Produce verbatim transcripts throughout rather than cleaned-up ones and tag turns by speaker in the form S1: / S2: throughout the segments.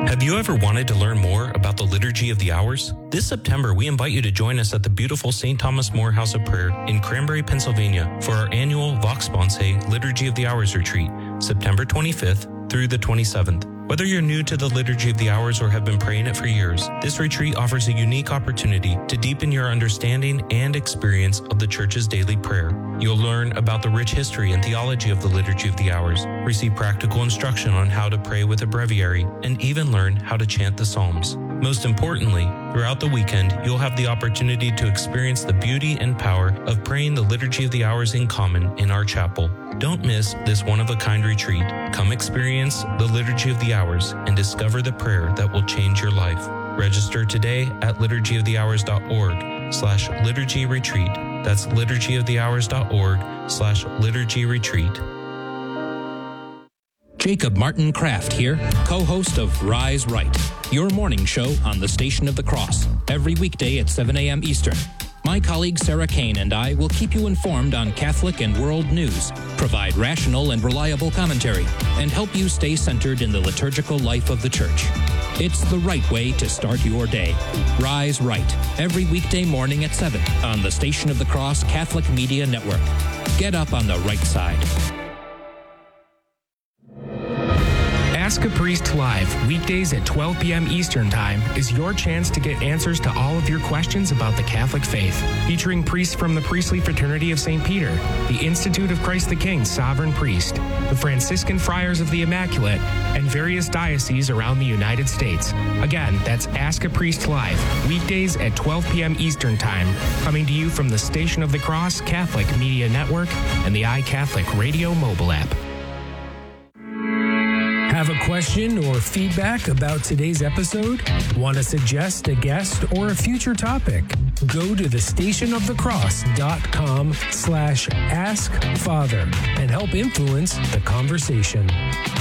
S1: Have you ever wanted to learn more about the Liturgy of the Hours? This September, we invite you to join us at the beautiful Saint Thomas More House of Prayer in Cranberry, Pennsylvania for our annual Vox Sponse Liturgy of the Hours retreat, September twenty-fifth through the twenty-seventh. Whether you're new to the Liturgy of the Hours or have been praying it for years, this retreat offers a unique opportunity to deepen your understanding and experience of the Church's daily prayer. You'll learn about the rich history and theology of the Liturgy of the Hours, receive practical instruction on how to pray with a breviary, and even learn how to chant the Psalms. Most importantly, throughout the weekend, you'll have the opportunity to experience the beauty and power of praying the Liturgy of the Hours in common in our chapel. Don't miss this one-of-a-kind retreat. Come experience the Liturgy of the Hours and discover the prayer that will change your life. Register today at liturgy of the hours dot org slash liturgy retreat. That's liturgy of the hours dot org slash liturgy retreat.
S2: Jacob Martin Kraft here, co-host of Rise Right, your morning show on the Station of the Cross, every weekday at seven a.m. Eastern. My colleague Sarah Kane and I will keep you informed on Catholic and world news, provide rational and reliable commentary, and help you stay centered in the liturgical life of the Church. It's the right way to start your day. Rise Right, every weekday morning at seven on the Station of the Cross Catholic Media Network. Get up on the right side.
S3: Ask a Priest Live, weekdays at twelve p.m. Eastern Time, is your chance to get answers to all of your questions about the Catholic faith. Featuring priests from the Priestly Fraternity of Saint Peter, the Institute of Christ the King Sovereign Priest, the Franciscan Friars of the Immaculate, and various dioceses around the United States. Again, that's Ask a Priest Live, weekdays at twelve p.m. Eastern Time, coming to you from the Station of the Cross Catholic Media Network and the iCatholic Radio mobile app. Have a question or feedback about today's episode? Want to suggest a guest or a future topic? Go to the station of the cross dot com slash ask father and help influence the conversation.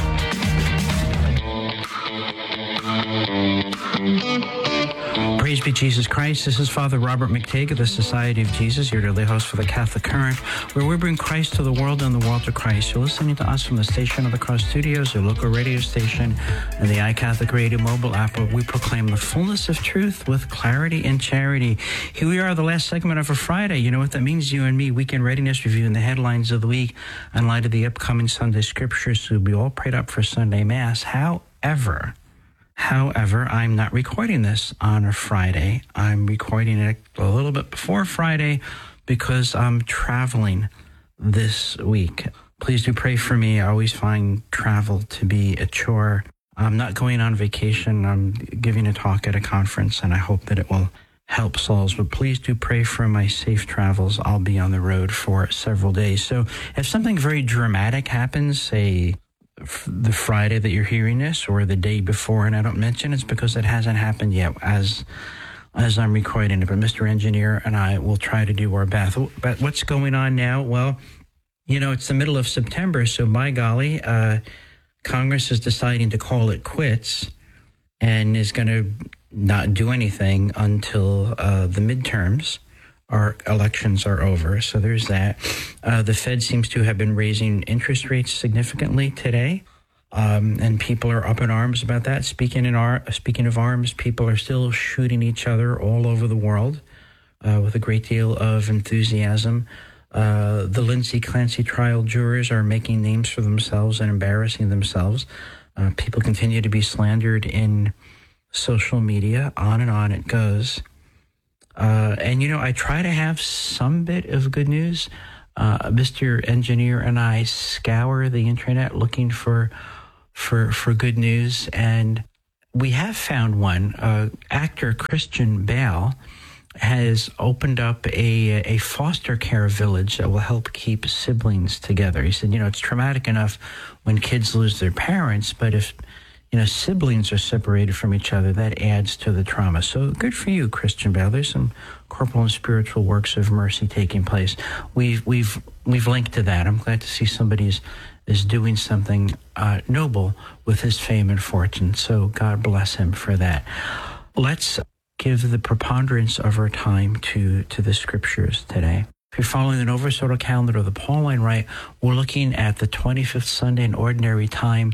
S4: Praise be Jesus Christ. This is Father Robert McTague of the Society of Jesus, your daily host for the Catholic Current, where we bring Christ to the world and the world to Christ. You're listening to us from the Station of the Cross Studios, your local radio station, and the iCatholic Radio mobile app, where we proclaim the fullness of truth with clarity and charity. Here we are, the last segment of a Friday. You know what that means, you and me, weekend readiness, reviewing the headlines of the week in light of the upcoming Sunday scriptures. So we all prayed up for Sunday Mass. However... However, I'm not recording this on a Friday. I'm recording it a little bit before Friday because I'm traveling this week. Please do pray for me. I always find travel to be a chore. I'm not going on vacation. I'm giving a talk at a conference, and I hope that it will help souls. But please do pray for my safe travels. I'll be on the road for several days. So if something very dramatic happens, say the Friday that you're hearing this or the day before, and I don't mention, it's because it hasn't happened yet as as I'm recording it. But Mister Engineer and I will try to do our best. But what's going on now? Well, you know, it's the middle of September, so by golly, uh, Congress is deciding to call it quits and is going to not do anything until uh, the midterms. Our elections are over, so there's that. Uh, the Fed seems to have been raising interest rates significantly today, um, and people are up in arms about that. Speaking in ar- speaking of arms, people are still shooting each other all over the world uh, with a great deal of enthusiasm. Uh, the Lindsay Clancy trial jurors are making names for themselves and embarrassing themselves. Uh, people continue to be slandered in social media. On and on it goes. Uh, and, you know, I try to have some bit of good news. Uh, Mister Engineer and I scour the internet looking for for for good news, and we have found one. Uh, actor Christian Bale has opened up a a foster care village that will help keep siblings together. He said, you know, it's traumatic enough when kids lose their parents, but if you know, siblings are separated from each other, that adds to the trauma. So good for you, Christian Bale. There's some corporal and spiritual works of mercy taking place. We've we've we've linked to that. I'm glad to see somebody is, is doing something uh, noble with his fame and fortune. So God bless him for that. Let's give the preponderance of our time to, to the scriptures today. If you're following the Novus Ordo calendar or the Pauline Rite, we're looking at the twenty-fifth Sunday in Ordinary Time,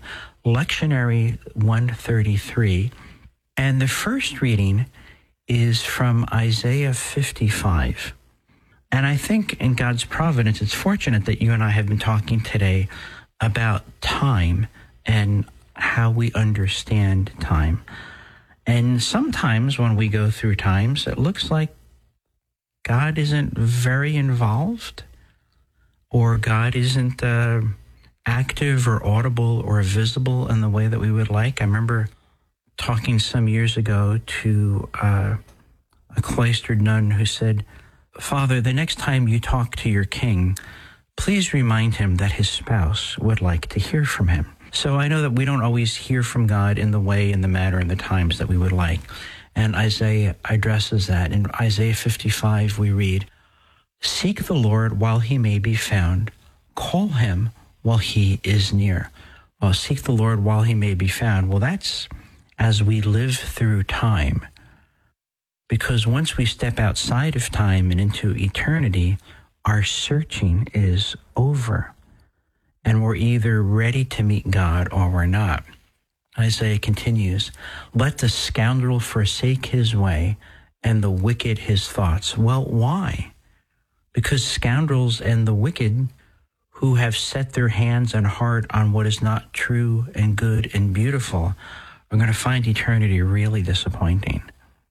S4: Lectionary one thirty-three. And the first reading is from Isaiah fifty-five. And I think in God's providence, it's fortunate that you and I have been talking today about time and how we understand time. And sometimes when we go through times, it looks like God isn't very involved, or God isn't uh, active or audible or visible in the way that we would like. I remember talking some years ago to uh, a cloistered nun who said, "Father, the next time you talk to your king, please remind him that his spouse would like to hear from him." So I know that we don't always hear from God in the way, in the manner, and the times that we would like. And Isaiah addresses that. In Isaiah fifty-five, we read, "Seek the Lord while he may be found. Call him while he is near." Well, seek the Lord while he may be found. Well, that's as we live through time. Because once we step outside of time and into eternity, our searching is over. And we're either ready to meet God or we're not. Isaiah continues, "Let the scoundrel forsake his way and the wicked his thoughts." Well, why? Because scoundrels and the wicked who have set their hands and heart on what is not true and good and beautiful are going to find eternity really disappointing.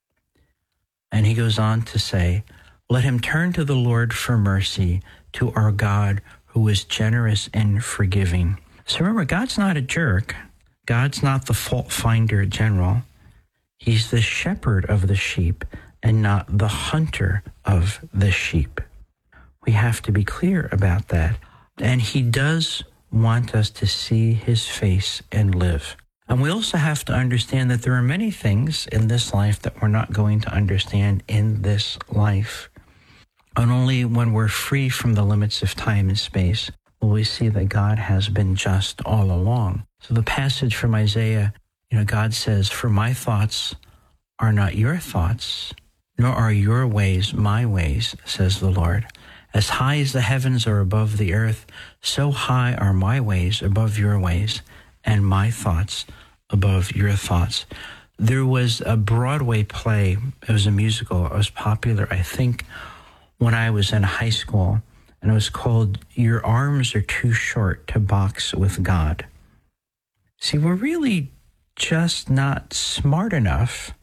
S4: And he goes on to say, "Let him turn to the Lord for mercy, to our God who is generous and forgiving." So remember, God's not a jerk. God's not the fault finder general. He's the shepherd of the sheep and not the hunter of the sheep. We have to be clear about that. And he does want us to see his face and live. And we also have to understand that there are many things in this life that we're not going to understand in this life. And only when we're free from the limits of time and space will we see that God has been just all along. So the passage from Isaiah, you know, God says, "For my thoughts are not your thoughts, nor are your ways my ways, says the Lord. As high as the heavens are above the earth, so high are my ways above your ways, and my thoughts above your thoughts." There was a Broadway play. It was a musical. It was popular, I think, when I was in high school, and it was called "Your Arms Are Too Short to Box with God." See, we're really just not smart enough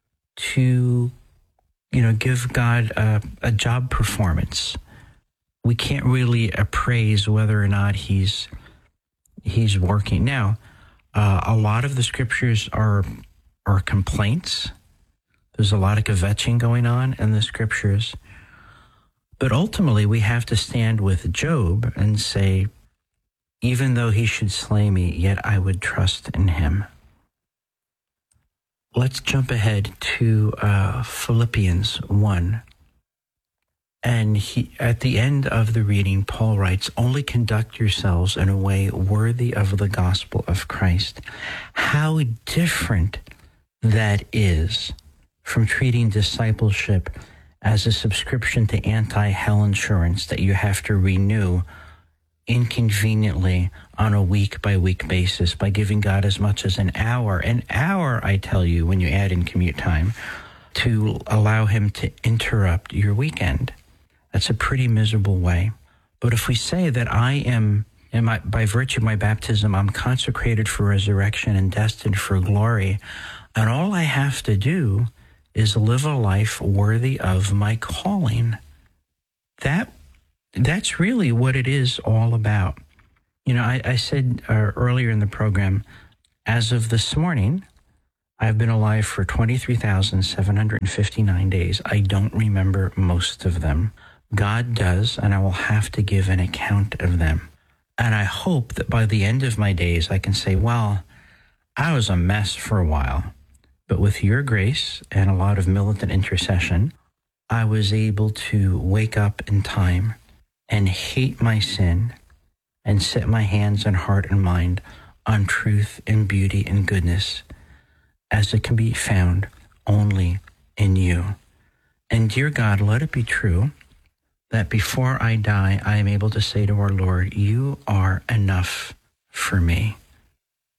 S4: to, you know, give God a, a job performance. We can't really appraise whether or not he's he's working. Now, uh, a lot of the scriptures are are complaints. There's a lot of kvetching going on in the scriptures. But ultimately, we have to stand with Job and say, "Even though he should slay me, yet I would trust in him." Let's jump ahead to uh, Philippians one. And he, at the end of the reading, Paul writes, "Only conduct yourselves in a way worthy of the gospel of Christ." How different that is from treating discipleship as a subscription to anti-hell insurance that you have to renew inconveniently on a week-by-week basis by giving God as much as an hour. An hour, I tell you, when you add in commute time, to allow him to interrupt your weekend. That's a pretty miserable way. But if we say that I am, in my, by virtue of my baptism, I'm consecrated for resurrection and destined for glory, and all I have to do is live a life worthy of my calling, that that's really what it is all about. You know, I, I said uh, earlier in the program, as of this morning, I've been alive for twenty-three thousand seven hundred fifty-nine days. I don't remember most of them. God does, and I will have to give an account of them. And I hope that by the end of my days, I can say, well, I was a mess for a while, but with your grace and a lot of militant intercession, I was able to wake up in time and hate my sin and set my hands and heart and mind on truth and beauty and goodness as it can be found only in you. And dear God, let it be true that before I die, I am able to say to our Lord, "You are enough for me."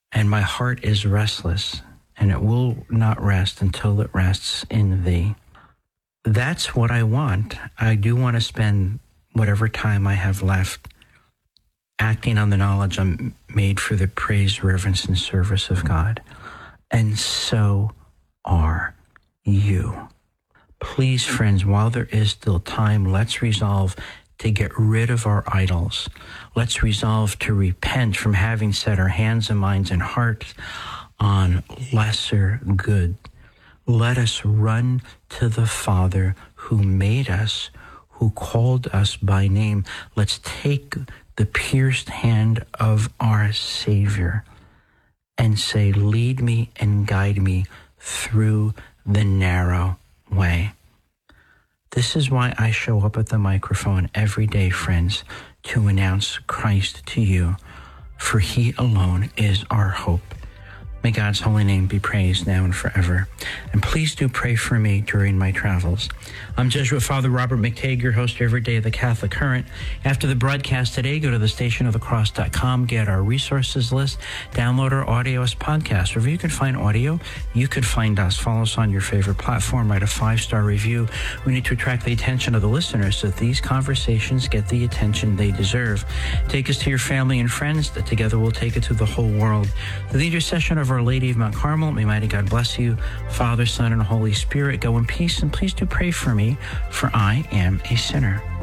S4: and my heart is restless, and it will not rest until it rests in thee. That's what I want. I do want to spend whatever time I have left acting on the knowledge I'm made for the praise, reverence, and service of God. And so are you. Please, friends, while there is still time, let's resolve to get rid of our idols. Let's resolve to repent from having set our hands and minds and hearts on lesser good. Let us run to the Father who made us, who called us by name. Let's take the pierced hand of our Savior and say, lead me and guide me through the narrow way. This is why I show up at the microphone every day, friends, to announce Christ to you, for he alone is our hope. May God's holy name be praised now and forever. And please do pray for me during my travels. I'm Jesuit Father Robert McTague, your host every day of the Catholic Current. After the broadcast today, go to the station of the cross dot com, get our resources list, download our audio as podcast. Wherever you can find audio, you can find us. Follow us on your favorite platform, write a five-star review. We need to attract the attention of the listeners so that these conversations get the attention they deserve. Take us to your family and friends, that together we'll take it to the whole world. Through the intercession of Our Lady of Mount Carmel, may mighty God bless you, Father, Son, and Holy Spirit. Go in peace, and please do pray for me, for I am a sinner.